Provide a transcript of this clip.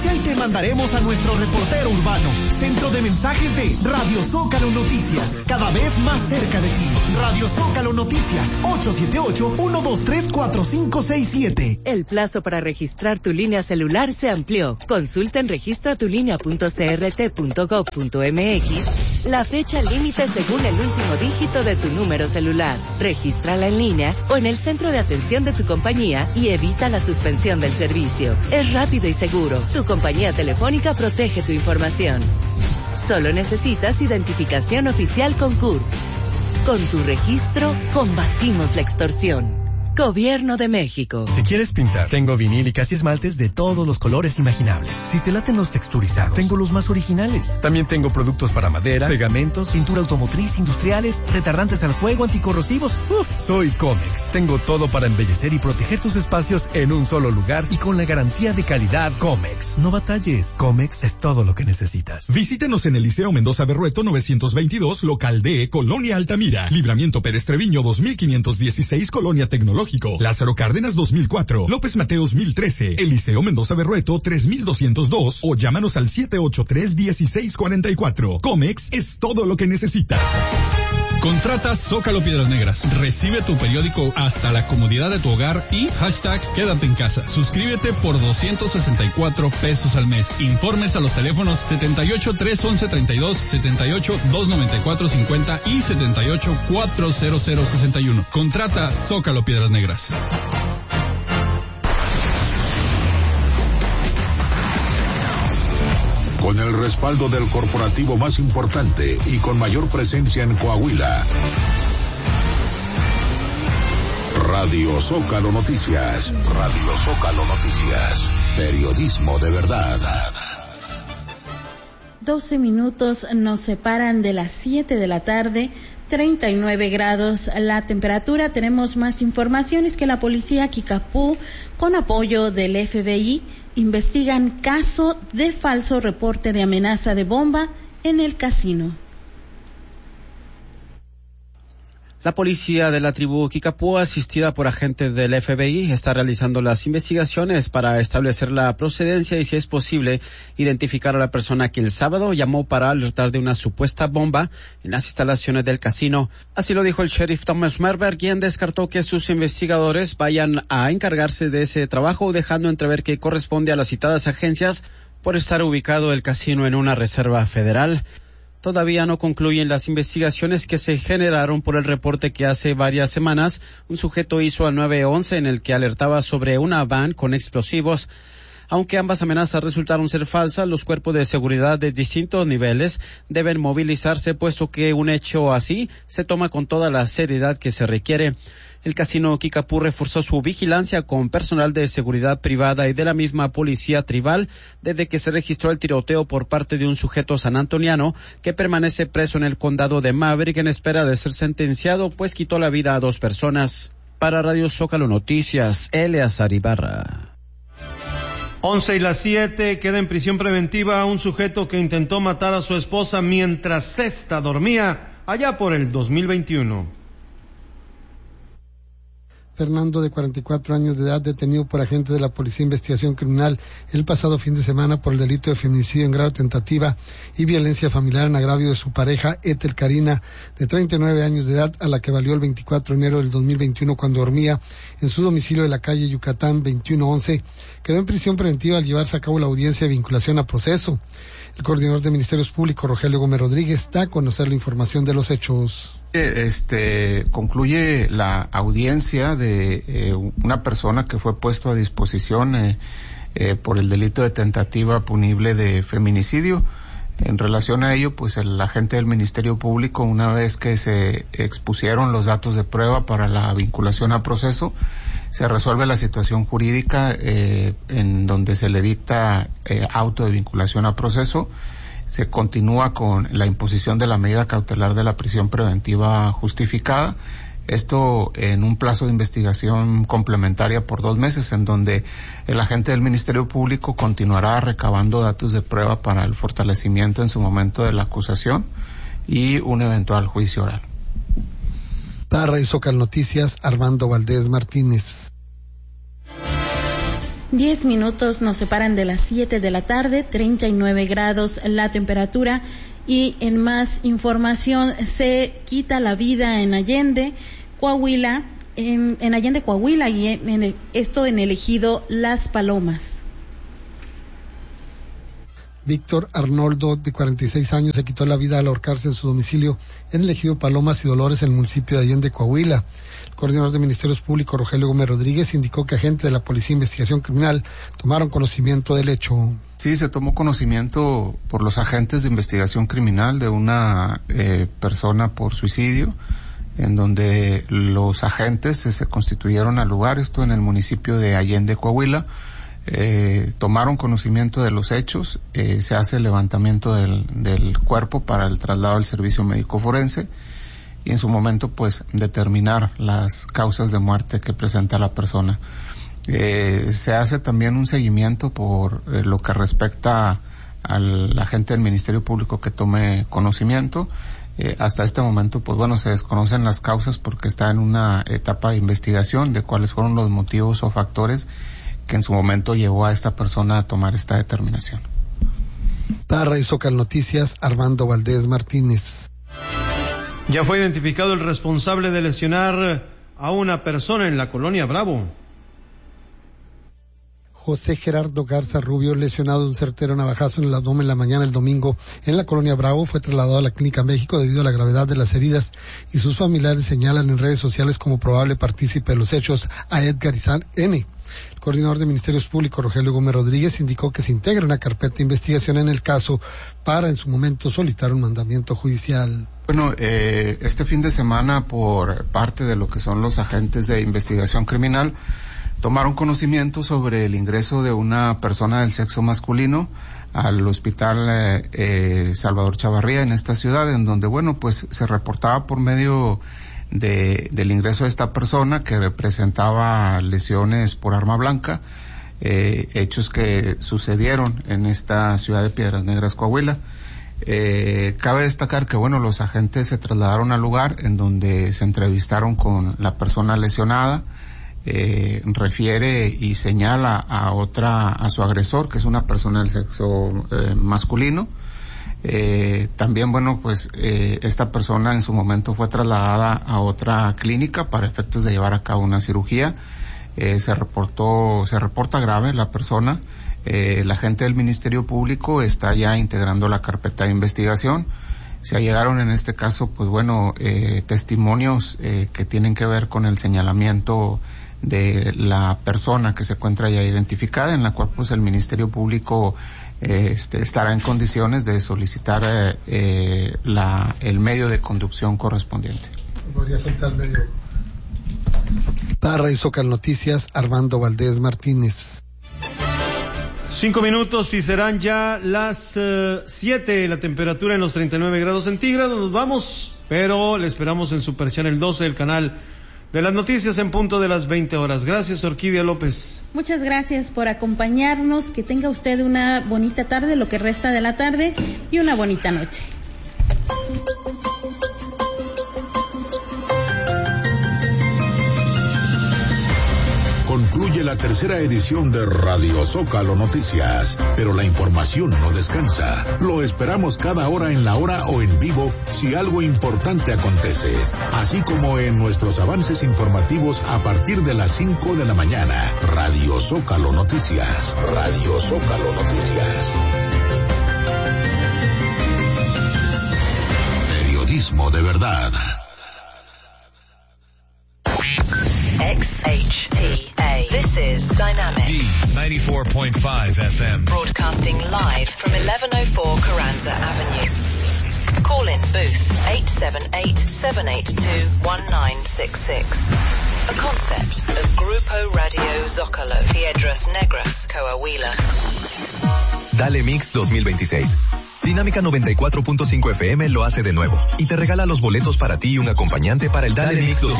denuncia y te mandaremos a nuestro reportero urbano. Centro de mensajes de Radio Zócalo Noticias, cada vez más cerca de ti. Radio Zócalo Noticias, 878-123-4567. El plazo para registrar tu línea celular se amplió. Consulta en registratulinea.crt.gov.mx la fecha límite según el último dígito de tu número celular. Regístrala en línea o en el centro de atención de tu compañía y evita la suspensión del servicio. Es rápido y seguro. Tu compañía telefónica protege tu información. Solo necesitas identificación oficial con CURP. Con tu registro, combatimos la extorsión. Gobierno de México. Si quieres pintar, tengo vinílicas y esmaltes de todos los colores imaginables. Si te laten los texturizados, tengo los más originales. También tengo productos para madera, pegamentos, pintura automotriz, industriales, retardantes al fuego, anticorrosivos. Soy Comex. Tengo todo para embellecer y proteger tus espacios en un solo lugar y con la garantía de calidad Comex. No batalles. Comex es todo lo que necesitas. Visítenos en el Liceo Mendoza Berrueto 922, local D, Colonia Altamira. Libramiento Pérez Treviño 2516, Colonia Tecnológica. Lázaro Cárdenas 2004, López Mateos 1013, Eliseo Mendoza Berrueto 3202 o llámanos al 783-1644. Comex es todo lo que necesitas. Contrata Zócalo Piedras Negras. Recibe tu periódico hasta la comodidad de tu hogar y hashtag quédate en casa. Suscríbete por 264 pesos al mes. Informes a los teléfonos 78-311-32, 78-294-50 y 78-40061. Contrata Zócalo Piedras Negras. Con el respaldo del corporativo más importante y con mayor presencia en Coahuila. Radio Zócalo Noticias. Radio Zócalo Noticias. Periodismo de verdad. 12 minutos nos separan de las 7 de la tarde. 39 grados la temperatura. Tenemos más informaciones que la policía Kickapoo, con apoyo del FBI, investigan caso de falso reporte de amenaza de bomba en el casino. La policía de la tribu Kickapoo, asistida por agentes del FBI, está realizando las investigaciones para establecer la procedencia y, si es posible, identificar a la persona que el sábado llamó para alertar de una supuesta bomba en las instalaciones del casino. Así lo dijo el sheriff Thomas Merber, quien descartó que sus investigadores vayan a encargarse de ese trabajo, dejando entrever que corresponde a las citadas agencias por estar ubicado el casino en una reserva federal. Todavía no concluyen las investigaciones que se generaron por el reporte que hace varias semanas un sujeto hizo al 911 en el que alertaba sobre una van con explosivos. Aunque ambas amenazas resultaron ser falsas, los cuerpos de seguridad de distintos niveles deben movilizarse, puesto que un hecho así se toma con toda la seriedad que se requiere. El casino Kickapoo reforzó su vigilancia con personal de seguridad privada y de la misma policía tribal desde que se registró el tiroteo por parte de un sujeto sanantoniano que permanece preso en el condado de Maverick en espera de ser sentenciado, pues quitó la vida a 2 personas. Para Radio Zócalo Noticias, Eleazar Ibarra. 11:07, queda en prisión preventiva un sujeto que intentó matar a su esposa mientras ésta dormía allá por el 2021. Fernando, de 44 años de edad, detenido por agentes de la Policía de Investigación Criminal el pasado fin de semana por el delito de feminicidio en grado de tentativa y violencia familiar en agravio de su pareja, Ethel Karina, de 39 años de edad, a la que valió el 24 de enero del 2021 cuando dormía en su domicilio de la calle Yucatán 2111. Quedó en prisión preventiva al llevarse a cabo la audiencia de vinculación a proceso. El coordinador de Ministerios Públicos, Rogelio Gómez Rodríguez, da a conocer la información de los hechos. Concluye la audiencia de una persona que fue puesto a disposición por el delito de tentativa punible de feminicidio. En relación a ello, pues el agente del Ministerio Público, una vez que se expusieron los datos de prueba para la vinculación a proceso, se resuelve la situación jurídica en donde se le dicta auto de vinculación a proceso. Se continúa con la imposición de la medida cautelar de la prisión preventiva justificada. Esto en un plazo de investigación complementaria por 2 meses, en donde el agente del Ministerio Público continuará recabando datos de prueba para el fortalecimiento en su momento de la acusación y un eventual juicio oral. Para Radio Zócalo Noticias, Armando Valdés Martínez. 10 minutos nos separan de las 7 de la tarde, 39 grados la temperatura. Y en más información, se quita la vida en Allende, Coahuila, en Allende, Coahuila, y esto en el ejido Las Palomas. Víctor Arnoldo, de 46 años, se quitó la vida al ahorcarse en su domicilio en el ejido Palomas y Dolores, en el municipio de Allende, Coahuila. El coordinador de Ministerios Públicos, Rogelio Gómez Rodríguez, indicó que agentes de la Policía de Investigación Criminal tomaron conocimiento del hecho. Sí, se tomó conocimiento por los agentes de investigación criminal de una persona por suicidio, en donde los agentes se constituyeron al lugar, esto en el municipio de Allende, Coahuila. Tomaron conocimiento de los hechos, se hace el levantamiento del cuerpo para el traslado al servicio médico forense y en su momento pues determinar las causas de muerte que presenta la persona. Se hace también un seguimiento por lo que respecta al agente del Ministerio Público que tome conocimiento. Hasta este momento pues bueno, se desconocen las causas porque está en una etapa de investigación de cuáles fueron los motivos o factores que en su momento llevó a esta persona a tomar esta determinación. Para Radio Zócalo Noticias, Armando Valdés Martínez. Ya fue identificado el responsable de lesionar a una persona en la colonia Bravo. José Gerardo Garza Rubio, lesionado de un certero navajazo en el abdomen la mañana del domingo en la colonia Bravo, fue trasladado a la Clínica México debido a la gravedad de las heridas, y sus familiares señalan en redes sociales como probable partícipe de los hechos a Edgar Izán N. El coordinador de Ministerios Públicos, Rogelio Gómez Rodríguez, indicó que se integra una carpeta de investigación en el caso para en su momento solicitar un mandamiento judicial. Bueno, este fin de semana, por parte de lo que son los agentes de investigación criminal, tomaron conocimiento sobre el ingreso de una persona del sexo masculino al hospital Salvador Chavarría en esta ciudad, en donde, bueno, pues se reportaba por medio del ingreso de esta persona que presentaba lesiones por arma blanca, hechos que sucedieron en esta ciudad de Piedras Negras, Coahuila. Cabe destacar que, bueno, los agentes se trasladaron al lugar en donde se entrevistaron con la persona lesionada. Refiere y señala a su agresor, que es una persona del sexo masculino. También, bueno, pues esta persona en su momento fue trasladada a otra clínica para efectos de llevar a cabo una cirugía. Se reporta grave la persona. El agente del Ministerio Público está ya integrando la carpeta de investigación. Se allegaron en este caso, pues bueno, testimonios que tienen que ver con el señalamiento de la persona que se encuentra ya identificada, en la cual pues el Ministerio Público estará en condiciones de solicitar el medio de conducción correspondiente. Podría soltar medio. Para Radio Zócalo Noticias, Armando Valdés Martínez. 5 minutos y serán ya las 7, la temperatura en los 39 grados centígrados. Nos vamos, pero le esperamos en Super Channel 12, el canal de las noticias, en punto de las 20 horas. Gracias, Orquídea López. Muchas gracias por acompañarnos. Que tenga usted una bonita tarde, lo que resta de la tarde, y una bonita noche. Concluye la tercera edición de Radio Zócalo Noticias, pero la información no descansa. Lo esperamos cada hora en la hora o en vivo si algo importante acontece, así como en nuestros avances informativos a partir de las 5 de la mañana. Radio Zócalo Noticias. Radio Zócalo Noticias. Periodismo de verdad. XHTA. This is Dynamic. D94.5 FM. Broadcasting live from 1104 Carranza Avenue. Call in booth 878-782-1966. A concept of Grupo Radio Zócalo. Piedras Negras, Coahuila. Dale Mix 2026. Dinámica 94.5 FM lo hace de nuevo y te regala los boletos para ti y un acompañante para el Dale Mix 2026.